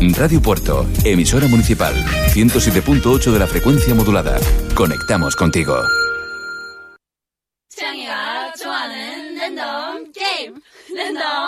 Radio Puerto, emisora municipal, 107.8 de la frecuencia modulada. Conectamos contigo. 창이가 좋아하는 랜덤 게임. 랜덤